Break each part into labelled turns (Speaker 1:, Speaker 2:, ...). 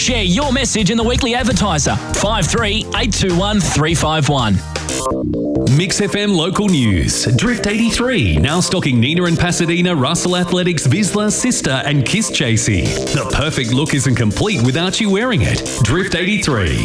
Speaker 1: Share your message in the Weekly Advertiser. 538213 351.
Speaker 2: Mix FM local news. Drift 83 now stocking Nina and Pasadena, Russell Athletics, Vizsla, Sister and Kiss Chasey. The perfect look isn't complete without you wearing it. Drift 83.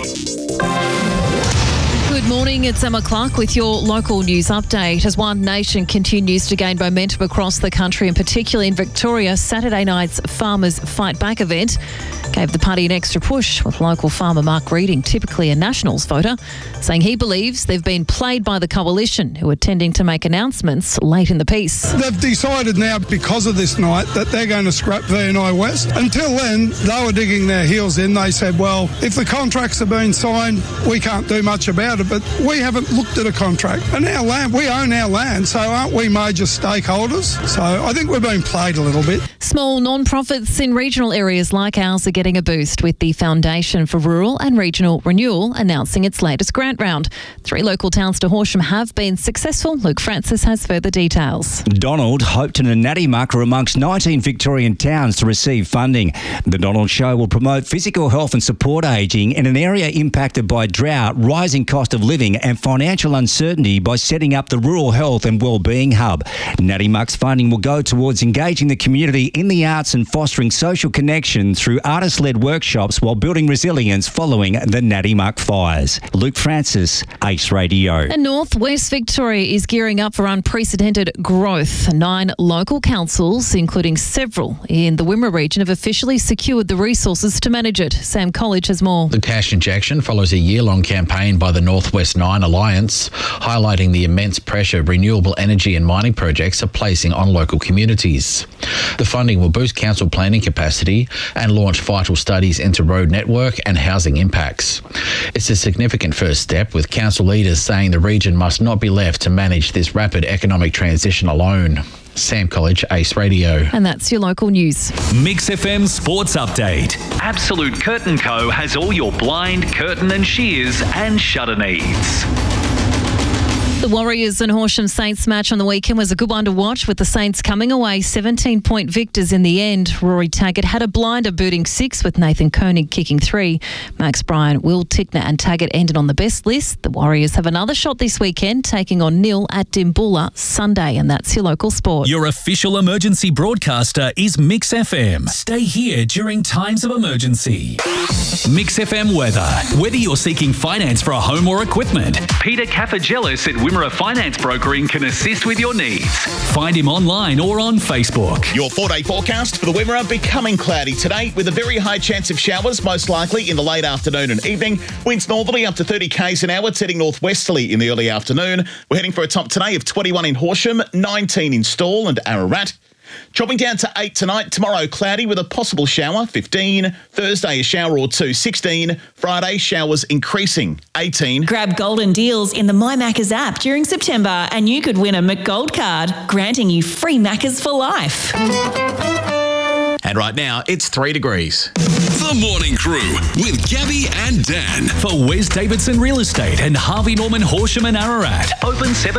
Speaker 3: Good morning, it's Emma Clark with your local news update. As One Nation continues to gain momentum across the country, and particularly in Victoria, Saturday night's Farmers Fight Back event gave the party an extra push, with local farmer Mark Reading, typically a Nationals voter, saying he believes they've been played by the coalition, who are tending to make announcements late in the piece.
Speaker 4: They've decided now, because of this night, that they're going to scrap VNI West. Until then, they were digging their heels in. They said, well, if the contracts have been signed, we can't do much about it. But we haven't looked at a contract. And our land, we own our land, so aren't we major stakeholders? So I think we're being played a little bit.
Speaker 3: Small non-profits in regional areas like ours are getting a boost, with the Foundation for Rural and Regional Renewal announcing its latest grant round. 3 local towns to Horsham have been successful. Luke Francis has further details.
Speaker 5: Donald, Hopetoun and Nattymuck are amongst 19 Victorian towns to receive funding. The Donald Show will promote physical health and support ageing in an area impacted by drought, rising cost of living and financial uncertainty by setting up the Rural Health and Wellbeing Hub. Nattymuck's funding will go towards engaging the community in the arts and fostering social connection through artist-led workshops while building resilience following the Nattymuck fires. Luke Francis, Ace Radio.
Speaker 3: And North West Victoria is gearing up for unprecedented growth. 9 local councils, including several in the Wimmera region, have officially secured the resources to manage it. Sam College has more.
Speaker 6: The cash injection follows a year-long campaign by the Northwest 9 Alliance, highlighting the immense pressure renewable energy and mining projects are placing on local communities. The funding will boost council planning capacity and launch vital studies into road network and housing impacts. It's a significant first step, with council leaders saying the region must not be left to manage this rapid economic transition alone. Sam College, Ace Radio.
Speaker 3: And that's your local news.
Speaker 2: Mix FM Sports Update. Absolute Curtain Co. has all your blind, curtain and shears and shutter needs.
Speaker 3: The Warriors and Horsham Saints match on the weekend was a good one to watch, with the Saints coming away 17-point victors in the end. Rory Taggart had a blinder, booting 6, with Nathan Koenig kicking 3. Max Bryan, Will Tickner and Taggart ended on the best list. The Warriors have another shot this weekend, taking on Nil at Dimboola Sunday, and that's your local sport.
Speaker 2: Your official emergency broadcaster is Mix FM. Stay here during times of emergency. Mix FM weather. Whether you're seeking finance for a home or equipment, Peter Cafagelis at Wimmera Finance Brokering can assist with your needs. Find him online or on Facebook.
Speaker 7: Your 4-day forecast for the Wimmera: becoming cloudy today with a very high chance of showers, most likely in the late afternoon and evening. Winds northerly up to 30 k's an hour, setting northwesterly in the early afternoon. We're heading for a top today of 21 in Horsham, 19 in Stawell and Ararat. Dropping down to 8 tonight. Tomorrow, cloudy with a possible shower, 15. Thursday, a shower or 2, 16. Friday, showers increasing, 18.
Speaker 8: Grab golden deals in the My Maccas app during September and you could win a McGold card, granting you free Maccas for life.
Speaker 7: And right now, it's 3 degrees.
Speaker 2: The Morning Crew with Gabby and Dan for Wes Davidson Real Estate and Harvey Norman Horsham and Ararat. Open 7